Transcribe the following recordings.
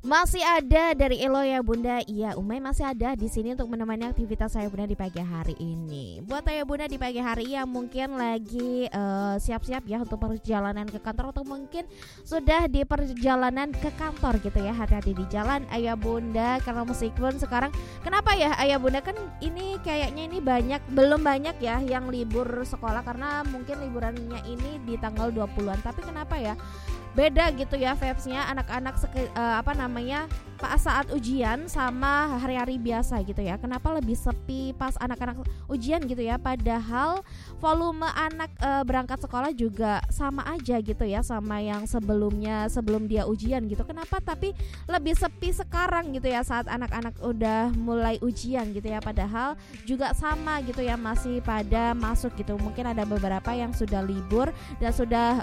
Masih ada dari Elo ya Bunda. Iya, Umay masih ada di sini untuk menemani aktivitas saya Bunda di pagi hari ini. Buat saya Bunda di pagi hari yang mungkin lagi siap-siap ya untuk perjalanan ke kantor atau mungkin sudah di perjalanan ke kantor gitu ya. Hati-hati di jalan Ayah Bunda, karena meskipun sekarang kenapa ya Ayah Bunda kan ini kayaknya ini belum banyak ya yang libur sekolah karena mungkin liburannya ini di tanggal 20-an. Tapi kenapa ya? Beda gitu ya vibes-nya anak-anak pas saat ujian sama hari-hari biasa gitu ya. Kenapa lebih sepi pas anak-anak ujian gitu ya, padahal volume anak berangkat sekolah juga sama aja gitu ya sama yang sebelum dia ujian gitu. Kenapa tapi lebih sepi sekarang gitu ya saat anak-anak udah mulai ujian gitu ya, padahal juga sama gitu ya masih pada masuk gitu. Mungkin ada beberapa yang sudah libur dan sudah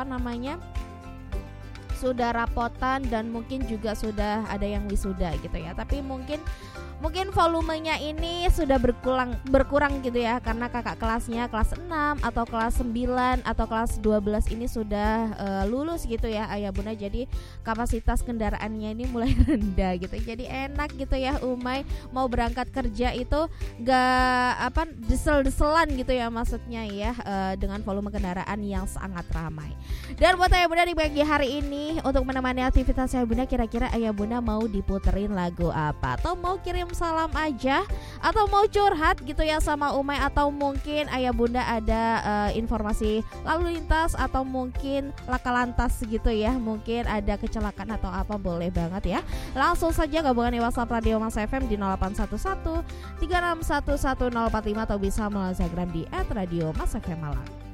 sudah rapotan dan mungkin juga sudah ada yang wisuda gitu ya. Tapi mungkin volumenya ini sudah berkurang gitu ya, karena kakak kelasnya kelas 6 atau kelas 9 atau kelas 12 ini sudah lulus gitu ya Ayah Bunda. Jadi kapasitas kendaraannya ini mulai rendah gitu. Jadi enak gitu ya Umay mau berangkat kerja itu gak desel-deselan gitu ya maksudnya ya, dengan volume kendaraan yang sangat ramai. Dan buat Ayah Bunda di pagi hari ini untuk menemani aktivitas Ayah Bunda, kira-kira Ayah Bunda mau diputerin lagu apa? Atau mau kirim salam aja, atau mau curhat gitu ya sama Umay, atau mungkin Ayah Bunda ada informasi lalu lintas atau mungkin laka lantas gitu ya, mungkin ada kecelakaan atau apa, boleh banget ya. Langsung saja gabungan di WhatsApp Radio Mas FM di 0811 3611045 atau bisa melalui Instagram di @radiomasfm Malang.